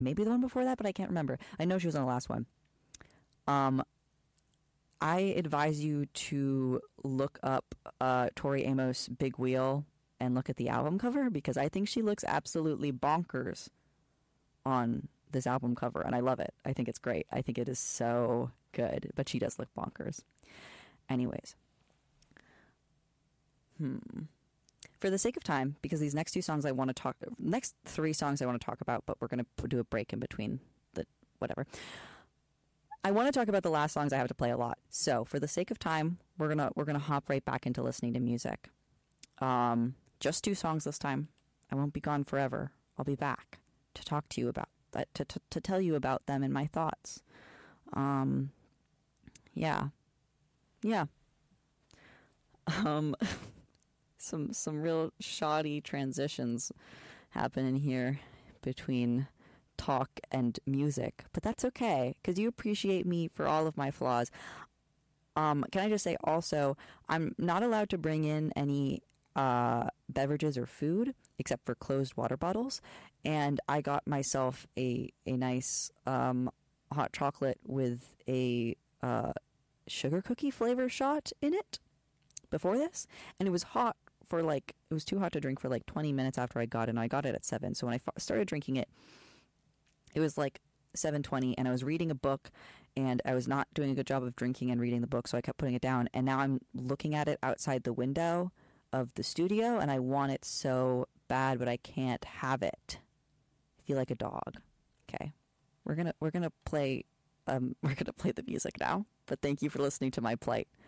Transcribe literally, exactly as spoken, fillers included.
maybe the one before that, but I can't remember. I know she was on the last one. Um, I advise you to look up uh, Tori Amos' Big Wheel and look at the album cover, because I think she looks absolutely bonkers on this album cover, and I love it. I think it's great. I think it is so good, but she does look bonkers. Anyways. Hmm. For the sake of time, because these next two songs I want to talk, next three songs I want to talk about, but we're going to do a break in between the whatever. I want to talk about the last songs I have to play a lot. So for the sake of time, we're gonna we're gonna hop right back into listening to music. Um, just two songs this time. I won't be gone forever. I'll be back to talk to you about that, to to, to tell you about them and my thoughts. Um, yeah, yeah. Um, some some real shoddy transitions happen in here between talk and music, but that's okay because you appreciate me for all of my flaws. Um, can I just say also, I'm not allowed to bring in any uh, beverages or food except for closed water bottles, and I got myself a a nice um, hot chocolate with a uh, sugar cookie flavor shot in it before this, and it was hot for like, it was too hot to drink for like twenty minutes after I got it, and I got it at seven, so when I f- started drinking it, it was like seven twenty, and I was reading a book, and I was not doing a good job of drinking and reading the book, so I kept putting it down, and now I'm looking at it outside the window of the studio, and I want it so bad, but I can't have it. I feel like a dog. Okay, we're gonna we're gonna play um we're gonna play the music now, but thank you for listening to my plight.